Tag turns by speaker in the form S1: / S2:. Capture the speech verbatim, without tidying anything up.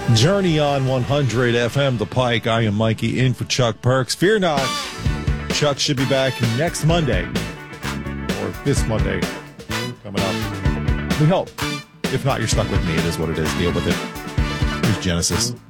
S1: Journey on one hundred F M, The Pike. I am Mikey, in for Chuck Perks. Fear not, Chuck should be back next Monday, or this Monday coming up. We hope. If not, you're stuck with me. It is what it is. Deal with it. Here's Genesis.